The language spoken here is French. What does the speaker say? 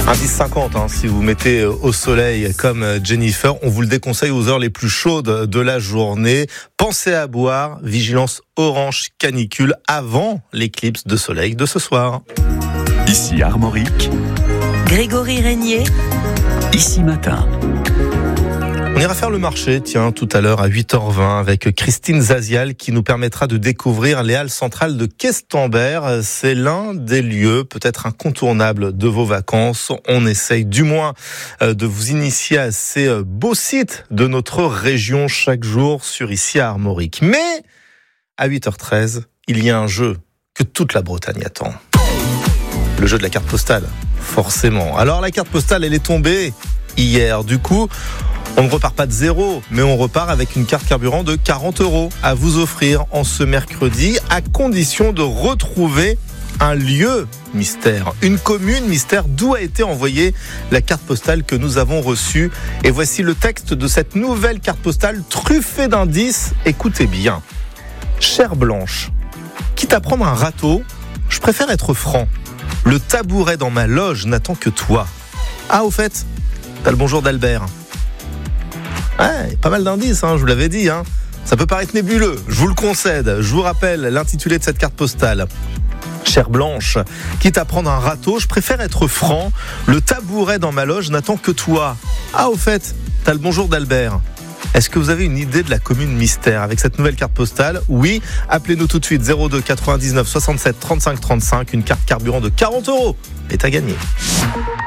Indice 50, si vous mettez au soleil comme Jennifer, on vous le déconseille aux heures les plus chaudes de la journée. Pensez à boire, vigilance orange canicule avant l'éclipse de soleil de ce soir. Ici Armorique, Grégory Régnier, Ici Matin. On ira faire le marché, tout à l'heure à 8h20 avec Christine Zazial qui nous permettra de découvrir les halles centrales de Questembert. C'est l'un des lieux peut-être incontournables de vos vacances. On essaye du moins de vous initier à ces beaux sites de notre région chaque jour sur Ici à Armorique. Mais à 8h13, il y a un jeu que toute la Bretagne attend. Le jeu de la carte postale, forcément. Alors la carte postale, elle est tombée hier. Du coup, on ne repart pas de zéro, mais on repart avec une carte carburant de 40 € à vous offrir en ce mercredi, à condition de retrouver un lieu mystère, une commune mystère d'où a été envoyée la carte postale que nous avons reçue. Et voici le texte de cette nouvelle carte postale truffée d'indices. Écoutez bien. Chère Blanche, quitte à prendre un râteau, je préfère être franc. Le tabouret dans ma loge n'attend que toi. Ah, au fait, t'as le bonjour d'Albert. Ouais, pas mal d'indices, je vous l'avais dit. Ça peut paraître nébuleux, je vous le concède. Je vous rappelle l'intitulé de cette carte postale. Chère Blanche, quitte à prendre un râteau, je préfère être franc. Le tabouret dans ma loge n'attend que toi. Ah, au fait, t'as le bonjour d'Albert. Est-ce que vous avez une idée de la commune mystère avec cette nouvelle carte postale ? Oui, appelez-nous tout de suite 02 99 67 35 35. Une carte carburant de 40 € est à gagner.